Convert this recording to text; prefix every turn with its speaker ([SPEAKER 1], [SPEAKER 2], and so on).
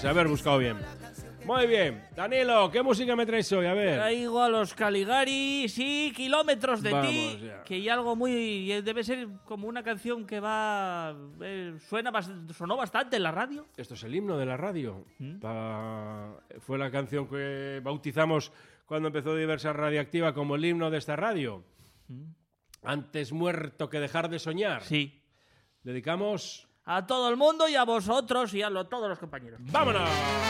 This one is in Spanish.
[SPEAKER 1] pues haber buscado bien. Muy bien. Danilo, ¿qué música me traes hoy? A ver.
[SPEAKER 2] Traigo a los Caligari, sí, Kilómetros de
[SPEAKER 1] Vamos,
[SPEAKER 2] ti,
[SPEAKER 1] ya.
[SPEAKER 2] que hay algo muy... debe ser como una canción que va... sonó bastante en la radio.
[SPEAKER 1] Esto es el himno de la radio. Fue la canción que bautizamos cuando empezó Diversa Radioactiva como el himno de esta radio. Antes muerto que dejar de soñar.
[SPEAKER 2] Sí.
[SPEAKER 1] Dedicamos...
[SPEAKER 2] A todo el mundo y a vosotros y a todos los compañeros.
[SPEAKER 1] ¡Vámonos!